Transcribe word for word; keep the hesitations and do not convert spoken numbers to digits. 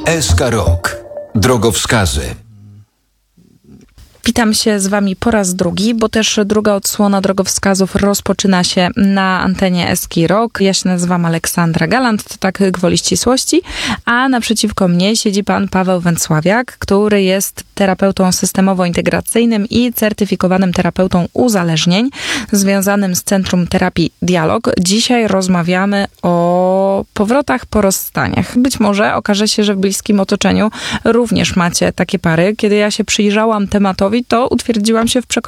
S K Rok. Drogowskazy. Witam się z wami po raz drugi, bo też druga odsłona drogowskazów rozpoczyna się na antenie S K Rok. Ja się nazywam Aleksandra Galant, to tak gwoli ścisłości, a naprzeciwko mnie siedzi pan Paweł Węcławiak, który jest terapeutą systemowo-integracyjnym i certyfikowanym terapeutą uzależnień, związanym z Centrum Terapii Dialog. Dzisiaj rozmawiamy o powrotach po rozstaniach. Być może okaże się, że w bliskim otoczeniu również macie takie pary. Kiedy ja się przyjrzałam tematowi, to utwierdziłam się w przekonaniu,